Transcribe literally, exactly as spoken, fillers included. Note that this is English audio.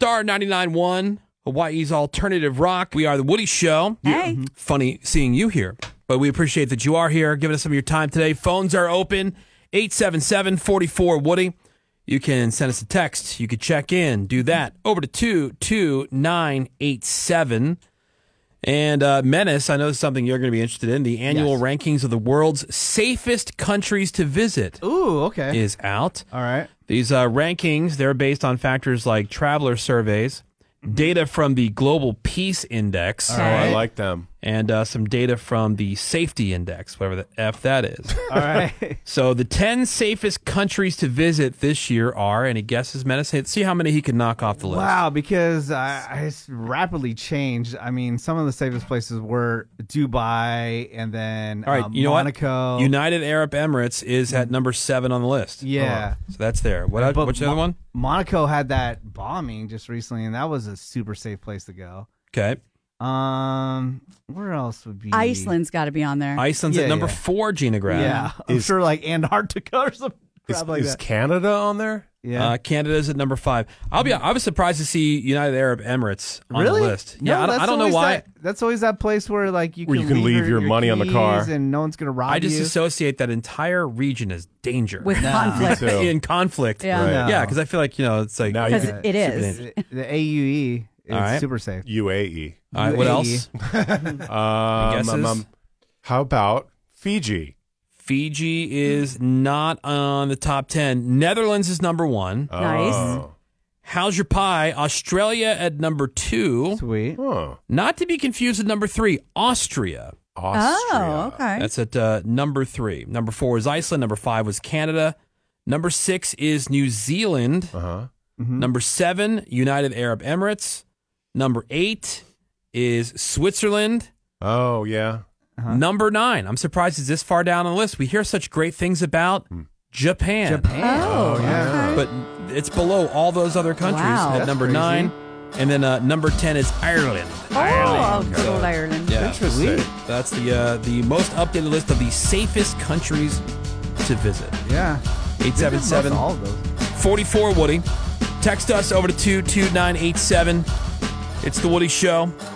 Star ninety-nine point one, Hawaii's alternative rock. We are the Woody Show. Hey. Yeah. Funny seeing you here, but we appreciate that you are here, giving us some of your time today. Phones are open, eight seven seven, four four, Woody. You can send us a text. You could check in. Do that. Over to two two nine eight seven. And uh, Menace, I know this is something you're going to be interested in. The annual Yes. rankings of the world's safest countries to visit Ooh, okay. is out. All right. These uh, rankings, they're based on factors like traveler surveys, data from the Global Peace Index, Okay. Oh, I like them. and uh, some data from the Safety Index, whatever the F that is. All right. So the ten safest countries to visit this year are, any guesses, Menace? See how many he can knock off the list. Wow, because I, I it's rapidly changed. I mean, some of the safest places were Dubai and then All right, um, you know Monaco. what? United Arab Emirates is at number seven on the list. Yeah. So that's there. What? But What's the other Mo- one? Monaco had that bombing just recently, and that was a super safe place to go. Okay. Um, where else would be Iceland's got to be on there. Iceland's Yeah, at number yeah. four, Gina Grab. Yeah, I'm Is- sure like Antarctica or something. Is, Crap like is that. Canada on there? Yeah. Uh, Canada's at number five. I'll be. I was surprised to see United Arab Emirates on Really? the list. No, Yeah, I don't, that's I don't know always why. That, that's always that place where like you Where can you can leave your money on the car. keys and no one's gonna rob I just you. associate that entire region as danger With conflict. Me too. in conflict. Yeah. Right. No. Yeah, because I feel like you know it's like Now you Because can- it super is. dangerous. the, the A U E is All right. super safe. U A E. All right, what U A E. else? Um, Guesses? um, um, how about Fiji? Fiji is not on the top ten. Netherlands is number one. Nice. Oh. How's your pie? Australia at number two. Sweet. Huh. Not to be confused with number three, Austria. Austria. Oh, okay. That's at uh, number three. Number four is Iceland. Number five was Canada. Number six is New Zealand. Uh-huh. Number seven, United Arab Emirates. Number eight is Switzerland. Oh, yeah. Number nine, I'm surprised it's this far down on the list. We hear such great things about Japan. Japan. Oh, yeah. okay. But it's below all those other countries Wow. at That's number crazy. nine. And then uh, number ten is Ireland. Oh, good old Ireland. Yeah. Interesting. That's the uh, the most updated list of the safest countries to visit. Yeah. eight seven seven, Most all of those. four four, Woody. Text us over to two two nine eight seven. It's The Woody Show.